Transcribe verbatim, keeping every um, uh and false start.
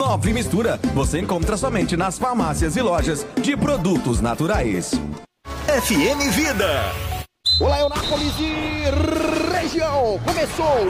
Nove Mistura, você encontra somente nas farmácias e lojas de produtos naturais. F M Vida. Olá, Eunápolis e região. Começou